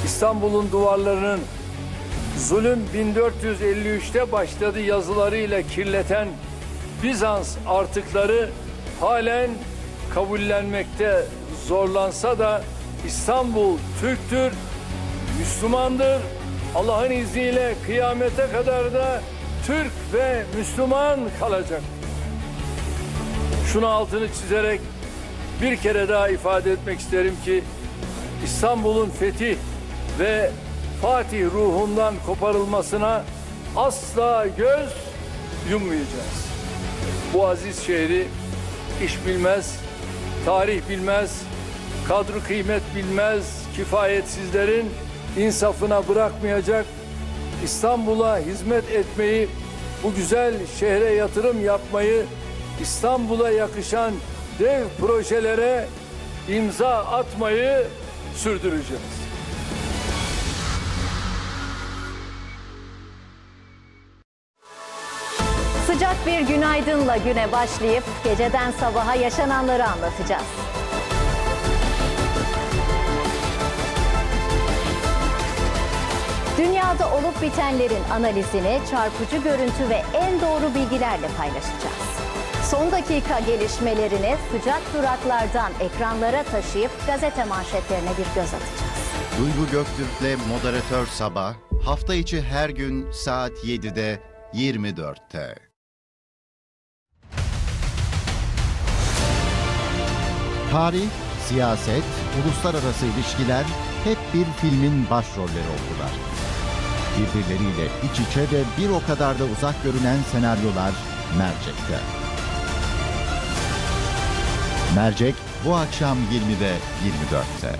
İstanbul'un duvarlarının zulüm 1453'te başladı yazılarıyla kirleten Bizans artıkları halen kabullenmekte zorlansa da İstanbul Türktür, Müslümandır. Allah'ın izniyle kıyamete kadar da Türk ve Müslüman kalacak. Şunu altını çizerek bir kere daha ifade etmek isterim ki İstanbul'un fetih ve Fatih ruhundan koparılmasına asla göz yummayacağız. Bu aziz şehri iş bilmez, tarih bilmez, kadro kıymet bilmez, kifayetsizlerin insafına bırakmayacak, İstanbul'a hizmet etmeyi, bu güzel şehre yatırım yapmayı, İstanbul'a yakışan dev projelere imza atmayı sürdüreceğiz. Sıcak bir günaydınla güne başlayıp geceden sabaha yaşananları anlatacağız. Dünyada olup bitenlerin analizini çarpıcı görüntü ve en doğru bilgilerle paylaşacağız. Son dakika gelişmelerini sıcak duraklardan ekranlara taşıyıp gazete manşetlerine bir göz atacağız. Duygu Göktürk'le Moderatör Sabah, hafta içi her gün saat 7'de 24'te. Tarih, siyaset, uluslararası ilişkiler hep bir filmin başrolleri oldular. Birbirleriyle iç içe ve bir o kadar da uzak görünen senaryolar Mercek'te. Mercek bu akşam 20'de 24'te.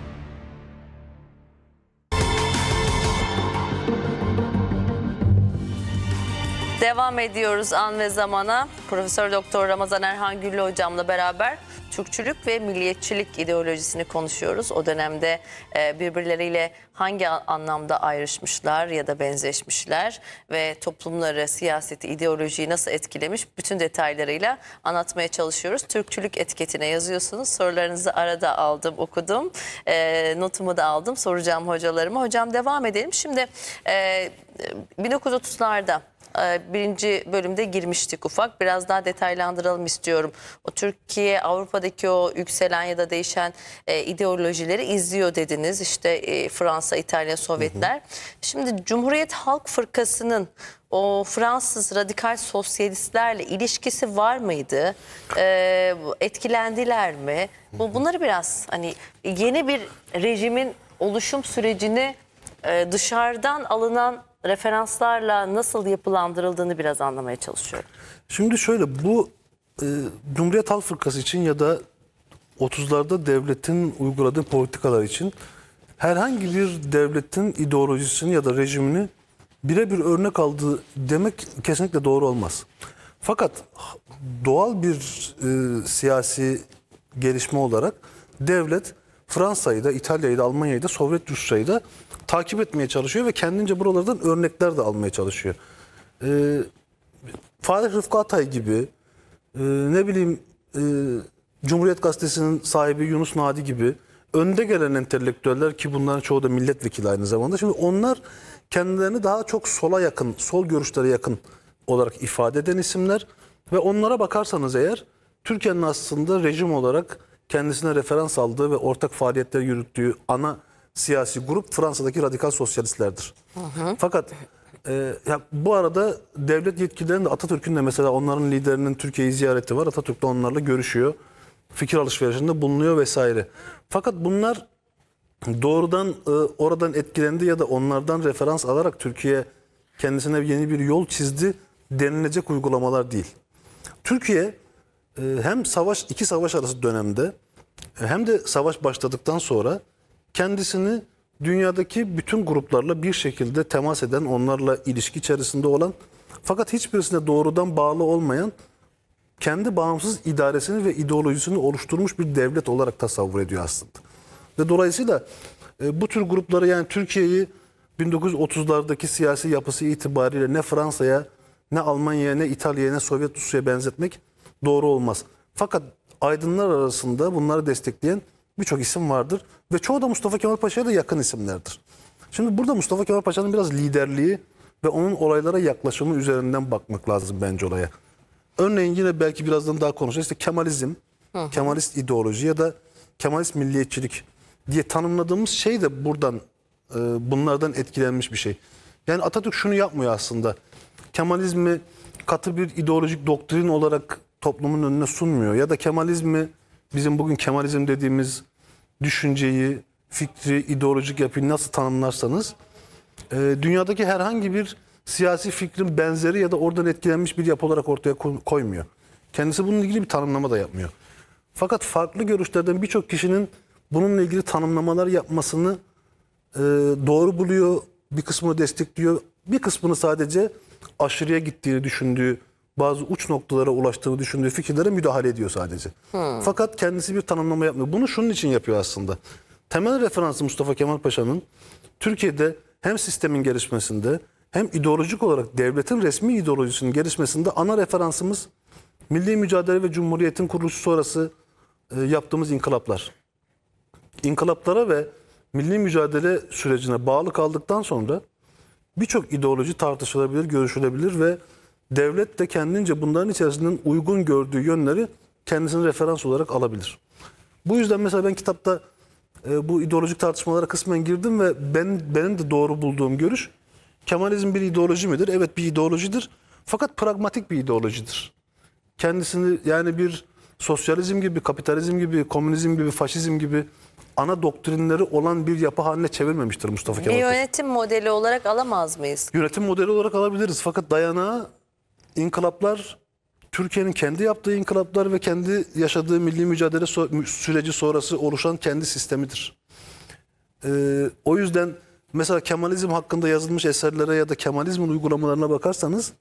Devam ediyoruz an ve zamana. Profesör Doktor Ramazan Erhan Güllü hocamla beraber Türkçülük ve milliyetçilik ideolojisini konuşuyoruz. O dönemde birbirleriyle hangi anlamda ayrışmışlar ya da benzeşmişler ve toplumları, siyaseti, ideolojiyi nasıl etkilemiş bütün detaylarıyla anlatmaya çalışıyoruz. Türkçülük etiketine yazıyorsunuz. Sorularınızı arada aldım, okudum. Notumu da aldım. Soracağım hocalarıma. Hocam devam edelim. Şimdi 1930'larda birinci bölümde girmiştik ufak. Biraz daha detaylandıralım istiyorum. O Türkiye, Avrupa'daki o yükselen ya da değişen ideolojileri izliyor dediniz. İşte Fransa, İtalya, Sovyetler. Şimdi Cumhuriyet Halk Fırkası'nın o Fransız radikal sosyalistlerle ilişkisi var mıydı? Etkilendiler mi? Bunları biraz hani yeni bir rejimin oluşum sürecini dışarıdan alınan referanslarla nasıl yapılandırıldığını biraz anlamaya çalışıyorum. Şimdi şöyle, bu Cumhuriyet Halk Fırkası için ya da 30'larda devletin uyguladığı politikalar için herhangi bir devletin ideolojisini ya da rejimini birebir örnek aldığı demek kesinlikle doğru olmaz. Fakat doğal bir siyasi gelişme olarak devlet Fransa'yı da, İtalya'yı da, Almanya'yı da, Sovyet Rusya'yı da takip etmeye çalışıyor ve kendince buralardan örnekler de almaya çalışıyor. Fatih Rıfkı Atay gibi, ne bileyim Cumhuriyet Gazetesi'nin sahibi Yunus Nadi gibi önde gelen entelektüeller, ki bunların çoğu da milletvekili aynı zamanda. Şimdi onlar kendilerini daha çok sola yakın, sol görüşlere yakın olarak ifade eden isimler ve onlara bakarsanız eğer Türkiye'nin aslında rejim olarak kendisine referans aldığı ve ortak faaliyetler yürüttüğü ana siyasi grup Fransa'daki radikal sosyalistlerdir. Fakat bu arada devlet yetkililerinin de Atatürk'ün de mesela onların liderinin Türkiye'yi ziyareti var. Atatürk de onlarla görüşüyor. Fikir alışverişinde bulunuyor vesaire. Fakat bunlar doğrudan oradan etkilendi ya da onlardan referans alarak Türkiye kendisine yeni bir yol çizdi denilecek uygulamalar değil. Türkiye hem iki savaş arası dönemde hem de savaş başladıktan sonra kendisini dünyadaki bütün gruplarla bir şekilde temas eden, onlarla ilişki içerisinde olan fakat hiçbirisine doğrudan bağlı olmayan kendi bağımsız idaresini ve ideolojisini oluşturmuş bir devlet olarak tasavvur ediyor aslında. Ve dolayısıyla bu tür grupları, yani Türkiye'yi 1930'lardaki siyasi yapısı itibariyle ne Fransa'ya, ne Almanya'ya, ne İtalya'ya, ne Sovyet Rusya'ya benzetmek doğru olmaz. Fakat aydınlar arasında bunları destekleyen birçok isim vardır. Ve çoğu da Mustafa Kemal Paşa'ya da yakın isimlerdir. Şimdi burada Mustafa Kemal Paşa'nın biraz liderliği ve onun olaylara yaklaşımı üzerinden bakmak lazım bence olaya. Örneğin yine belki birazdan daha konuşacağız. İşte Kemalizm, Kemalist ideoloji ya da Kemalist milliyetçilik diye tanımladığımız şey de buradan bunlardan etkilenmiş bir şey. Yani Atatürk şunu yapmıyor aslında. Kemalizmi katı bir ideolojik doktrin olarak toplumun önüne sunmuyor. Ya da Kemalizmi bizim bugün Kemalizm dediğimiz düşünceyi, fikri, ideolojik yapıyı nasıl tanımlarsanız dünyadaki herhangi bir siyasi fikrin benzeri ya da oradan etkilenmiş bir yapı olarak ortaya koymuyor. Kendisi bununla ilgili bir tanımlama da yapmıyor. Fakat farklı görüşlerden birçok kişinin bununla ilgili tanımlamalar yapmasını doğru buluyor, bir kısmını destekliyor, bir kısmını sadece aşırıya gittiğini düşündüğü, bazı uç noktalara ulaştığını düşündüğü fikirlere müdahale ediyor sadece. Fakat kendisi bir tanımlama yapmıyor. Bunu şunun için yapıyor aslında. Temel referansı Mustafa Kemal Paşa'nın Türkiye'de hem sistemin gelişmesinde hem ideolojik olarak devletin resmi ideolojisinin gelişmesinde ana referansımız milli mücadele ve Cumhuriyet'in kuruluşu sonrası yaptığımız inkılaplar. İnkılaplara ve milli mücadele sürecine bağlı kaldıktan sonra birçok ideoloji tartışılabilir, görüşülebilir ve devlet de kendince bunların içerisinden uygun gördüğü yönleri kendisine referans olarak alabilir. Bu yüzden mesela ben kitapta bu ideolojik tartışmalara kısmen girdim ve benim de doğru bulduğum görüş, Kemalizm bir ideoloji midir? Evet, bir ideolojidir. Fakat pragmatik bir ideolojidir. Kendisini yani bir sosyalizm gibi, kapitalizm gibi, komünizm gibi, faşizm gibi ana doktrinleri olan bir yapı haline çevirmemiştir Mustafa Kemal Paşa. Yönetim modeli olarak alamaz mıyız? Yönetim modeli olarak alabiliriz. Fakat dayanağı inkılaplar, Türkiye'nin kendi yaptığı inkılaplar ve kendi yaşadığı milli mücadele süreci sonrası oluşan kendi sistemidir. O yüzden mesela Kemalizm hakkında yazılmış eserlere ya da Kemalizmin uygulamalarına bakarsanız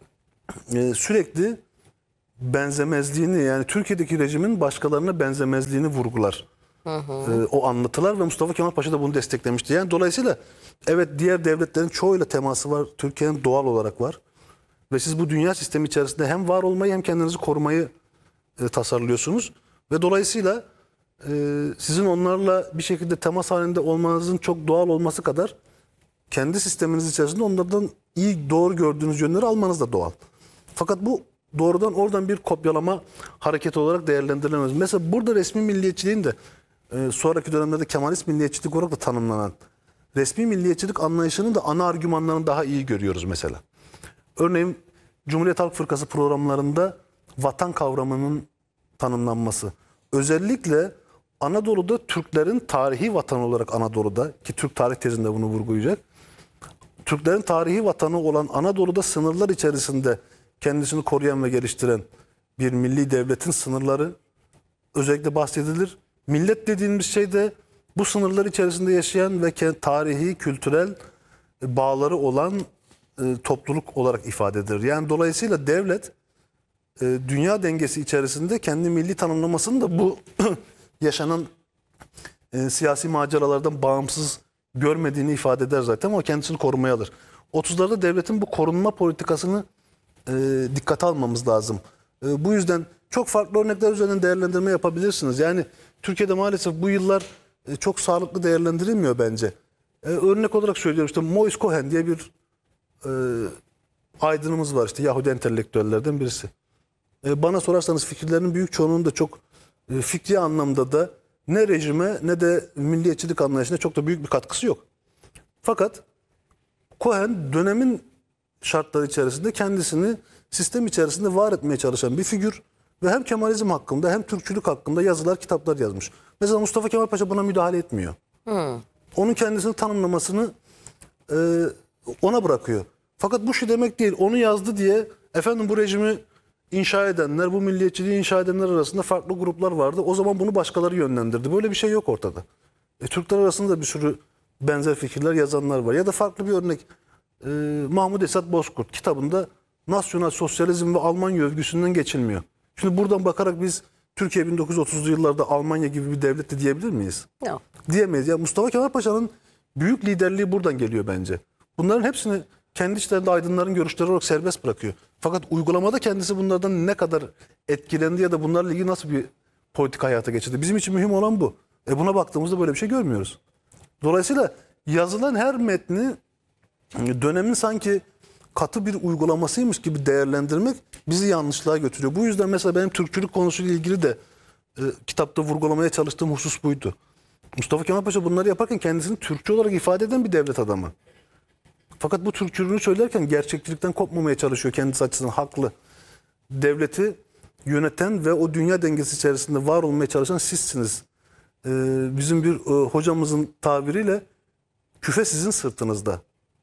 sürekli benzemezliğini, yani Türkiye'deki rejimin başkalarına benzemezliğini vurgular. O anlatılar ve Mustafa Kemal Paşa da bunu desteklemişti. Yani dolayısıyla evet, diğer devletlerin çoğuyla teması var. Türkiye'nin doğal olarak var. Ve siz bu dünya sistemi içerisinde hem var olmayı hem kendinizi korumayı tasarlıyorsunuz. Ve dolayısıyla sizin onlarla bir şekilde temas halinde olmanızın çok doğal olması kadar kendi sisteminiz içerisinde onlardan iyi, doğru gördüğünüz yönleri almanız da doğal. Fakat bu doğrudan oradan bir kopyalama hareketi olarak değerlendirilemez. Mesela burada resmi milliyetçiliğin de sonraki dönemlerde Kemalist milliyetçilik olarak da tanımlanan resmi milliyetçilik anlayışının da ana argümanlarını daha iyi görüyoruz mesela. Örneğin Cumhuriyet Halk Fırkası programlarında vatan kavramının tanımlanması. Özellikle Anadolu'da Türklerin tarihi vatanı olarak Anadolu'da, ki Türk tarih tezinde bunu vurgulayacak, Türklerin tarihi vatanı olan Anadolu'da sınırlar içerisinde kendisini koruyan ve geliştiren bir milli devletin sınırları özellikle bahsedilir. Millet dediğimiz şey de bu sınırlar içerisinde yaşayan ve tarihi, kültürel bağları olan topluluk olarak ifade edilir. Yani dolayısıyla devlet dünya dengesi içerisinde kendi milli tanımlamasını da bu yaşanan siyasi maceralardan bağımsız görmediğini ifade eder zaten, ama kendisini korumaya alır. 30'larda devletin bu korunma politikasını dikkate almamız lazım. Bu yüzden çok farklı örnekler üzerinden değerlendirme yapabilirsiniz. Yani Türkiye'de maalesef bu yıllar çok sağlıklı değerlendirilmiyor bence. Örnek olarak söylüyorum, işte Moïse Cohen diye bir aydınımız var, işte Yahudi entelektüellerden birisi. Bana sorarsanız fikirlerinin büyük çoğunun da çok fikri anlamda da ne rejime ne de milliyetçilik anlayışına çok da büyük bir katkısı yok. Fakat Cohen dönemin şartları içerisinde kendisini sistem içerisinde var etmeye çalışan bir figür ve hem Kemalizm hakkında hem Türkçülük hakkında yazılar, kitaplar yazmış. Mesela Mustafa Kemal Paşa buna müdahale etmiyor. Onun kendisini tanımlamasını ona bırakıyor. Fakat bu şu demek değil, onu yazdı diye efendim bu rejimi inşa edenler, bu milliyetçiliği inşa edenler arasında farklı gruplar vardı. O zaman bunu başkaları yönlendirdi. Böyle bir şey yok ortada. Türkler arasında da bir sürü benzer fikirler yazanlar var. Ya da farklı bir örnek, Mahmud Esat Bozkurt kitabında nasyonal sosyalizm ve Almanya övgüsünden geçilmiyor. Şimdi buradan bakarak biz Türkiye 1930'lu yıllarda Almanya gibi bir devletti diyebilir miyiz? Yok. Diyemeyiz. Yani Mustafa Kemal Paşa'nın büyük liderliği buradan geliyor bence. Bunların hepsini kendi içlerinde aydınların görüşleri olarak serbest bırakıyor. Fakat uygulamada kendisi bunlardan ne kadar etkilendi ya da bunlarla ilgili nasıl bir politika hayata geçirdi? Bizim için mühim olan bu. Buna baktığımızda böyle bir şey görmüyoruz. Dolayısıyla yazılan her metni dönemin sanki katı bir uygulamasıymış gibi değerlendirmek bizi yanlışlığa götürüyor. Bu yüzden mesela benim Türkçülük konusuyla ilgili de kitapta vurgulamaya çalıştığım husus buydu. Mustafa Kemal Paşa bunları yaparken kendisini Türkçe olarak ifade eden bir devlet adamı. Fakat bu Türkçülüğünü söylerken gerçekçilikten kopmamaya çalışıyor, kendisi açısından haklı. Devleti yöneten ve o dünya dengesi içerisinde var olmaya çalışan sizsiniz. Bizim bir hocamızın tabiriyle küfe sizin sırtınızda.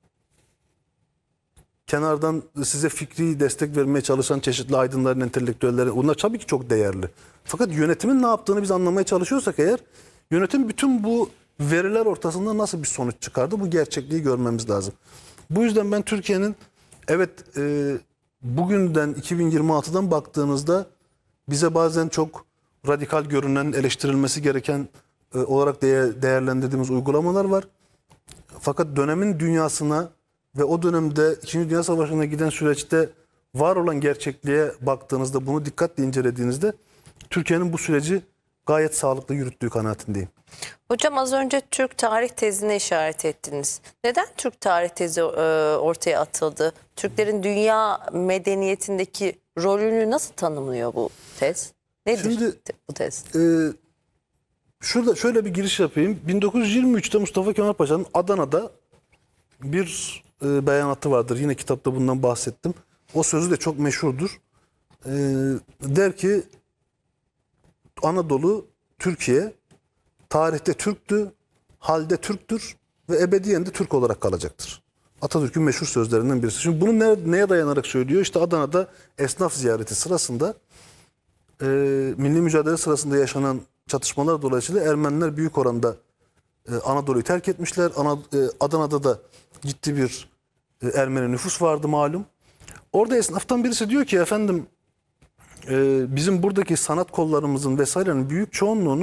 Kenardan size fikri destek vermeye çalışan çeşitli aydınların, entelektüelleri, onlar tabii ki çok değerli. Fakat yönetimin ne yaptığını biz anlamaya çalışıyorsak eğer, yönetim bütün bu veriler ortasında nasıl bir sonuç çıkardı, bu gerçekliği görmemiz lazım. Bu yüzden ben Türkiye'nin evet bugünden 2026'dan baktığınızda bize bazen çok radikal görünen, eleştirilmesi gereken olarak değerlendirdiğimiz uygulamalar var. Fakat dönemin dünyasına ve o dönemde 2. Dünya Savaşı'na giden süreçte var olan gerçekliğe baktığınızda, bunu dikkatle incelediğinizde Türkiye'nin bu süreci gayet sağlıklı yürüttüğü kanaatindeyim. Hocam az önce Türk tarih tezine işaret ettiniz. Neden Türk tarih tezi ortaya atıldı? Türklerin dünya medeniyetindeki rolünü nasıl tanımlıyor bu tez? Nedir Şimdi, bu tez? Şurada şöyle bir giriş yapayım. 1923'te Mustafa Kemal Paşa'nın Adana'da bir beyanatı vardır. Yine kitapta bundan bahsettim. O sözü de çok meşhurdur. Der ki Anadolu, Türkiye tarihte Türktü, halde Türktür ve ebediyen de Türk olarak kalacaktır. Atatürk'ün meşhur sözlerinden birisi. Şimdi bunu neye dayanarak söylüyor? İşte Adana'da esnaf ziyareti sırasında milli mücadele sırasında yaşanan çatışmalar dolayısıyla Ermeniler büyük oranda Anadolu'yu terk etmişler. Adana'da da ciddi bir Ermeni nüfus vardı malum. Orada esnaftan birisi diyor ki efendim bizim buradaki sanat kollarımızın vesairenin büyük çoğunluğunu